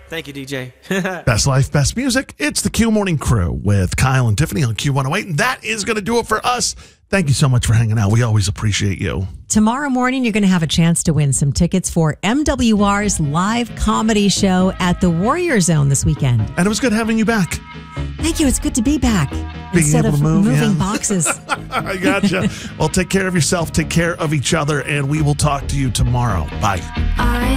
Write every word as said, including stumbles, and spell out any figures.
Thank you, D J. Best life, best music. It's the Q Morning Crew with Kyle and Tiffany on Q one oh eight. And that is going to do it for us. Thank you so much for hanging out. We always appreciate you. Tomorrow morning, you're going to have a chance to win some tickets for M W R's live comedy show at the Warrior Zone this weekend. And it was good having you back. Thank you. It's good to be back. Being Instead able of to move, moving yeah. boxes. I gotcha. Well, take care of yourself. Take care of each other. And we will talk to you tomorrow. Bye. I